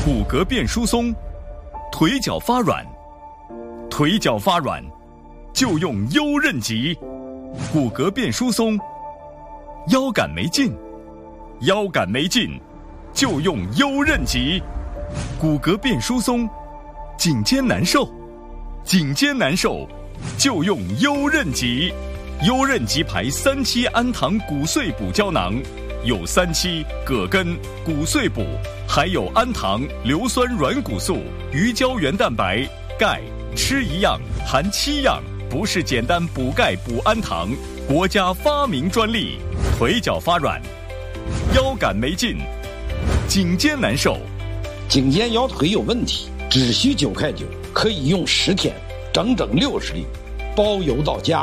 骨骼变疏松，腿脚发软，腿脚发软就用优韧极；骨骼变疏松，腰杆没劲，腰杆没劲就用优韧极；骨骼变疏松，颈肩难受，颈肩难受就用优韧极。优韧极牌3期氨糖骨碎补胶囊，有3期、葛根、骨碎补，还有氨糖、硫酸软骨素、鱼胶原蛋白、钙，吃一样含7样，不是简单补钙补氨糖，国家发明专利。腿脚发软，腰杆没劲，颈肩难受， 颈肩腰腿有问题，只需9块9，可以用10天，整整60粒，包邮到家。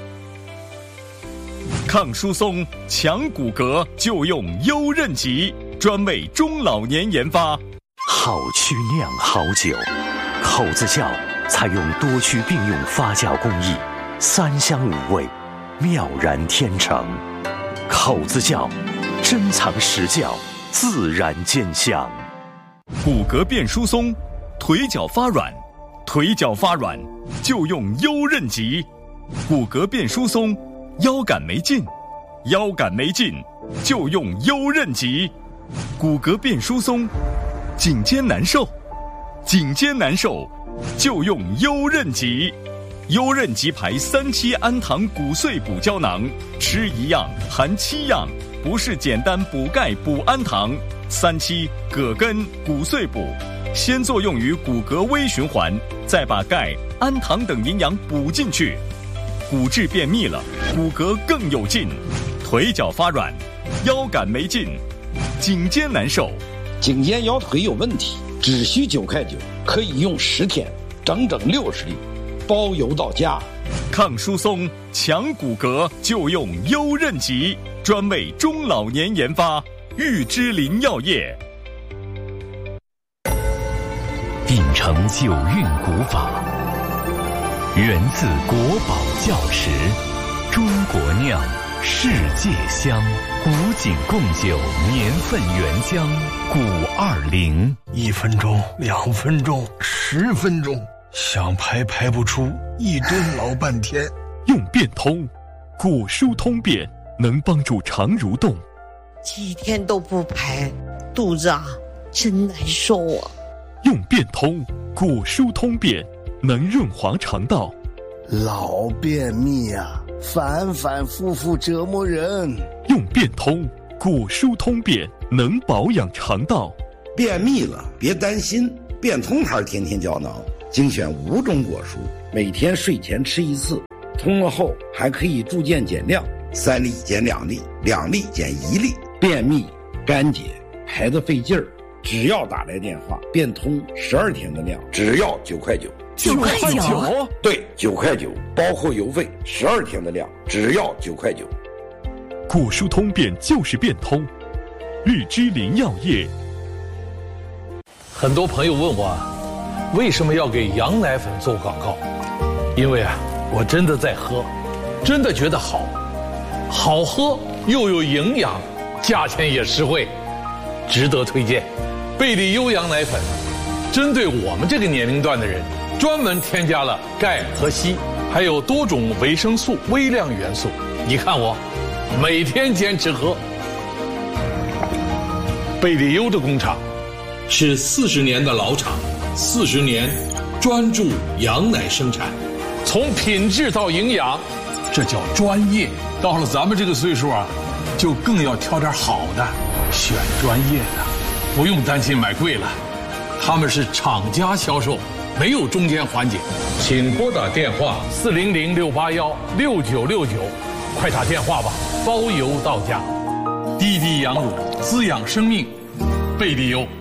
抗疏松、强骨骼就用优韧极，专为中老年研发。 好曲酿好酒，口子窖采用多区并用发酵工艺，3香5味，妙然天成。口子窖珍藏实窖，自然见香。 骨骼变疏松，腿脚发软，腿脚发软就用优韧极；骨骼变疏松，腰杆没劲，腰杆没劲就用优韧极；骨骼变疏松，颈肩难受，颈肩难受就用优韧极。优韧极牌3期氨糖骨碎补胶囊，吃一样含7样，不是简单补钙补氨糖。3期、葛根、骨碎补，先作用于骨骼微循环，再把钙、氨糖等营养补进去。骨质变密了，骨骼更有劲。腿脚发软，腰杆没劲，颈肩难受， 颈肩腰腿有问题，只需9块9，可以用10天，整整60粒，包邮到家。 抗疏松、强骨骼就用优韧极，专为中老年研发。玉芝林药业。 秉承九韵古法，源自国宝窖石，中国酿，世界香。古井贡酒年份原浆，520。 1分钟、2分钟、10分钟，想排不出，1吨老半天。 用变通，骨疏通便，能帮助肠蠕动。 几天都不排，肚子真难受啊。 用变通，骨疏通便，能润滑肠道。 老便秘啊，反复折磨人。 用变通，骨疏通便，能保养肠道。 便秘了别担心，变通牌天天胶囊精选5种果蔬，每天睡前吃1次，通了后还可以逐渐减量，3粒减2粒，2粒减1粒。便秘、干结、排得费劲儿，只要打来电话，变通12天的量，只要9块9。 9块9？ 对，9块9，包括邮费，12天的量，只要9块9。 骨疏通便就是变通，玉芝林药业。 很多朋友问我，为什么要给羊奶粉做广告？因为我真的在喝，真的觉得好喝又有营养，价钱也实惠，值得推荐。贝利优羊奶粉针对我们这个年龄段的人，专门添加了钙和硒，还有多种维生素、微量元素。你看我每天坚持喝。贝利优的工厂是40年的老厂，40年专注羊奶生产，从品质到营养，这叫专业。到了咱们这个岁数就更要挑点好的，选专业的，不用担心买贵了。他们是厂家销售，没有中间环节。请拨打电话400-681-6969，快打电话吧，包邮到家。滴滴羊乳滋养生命，贝利优。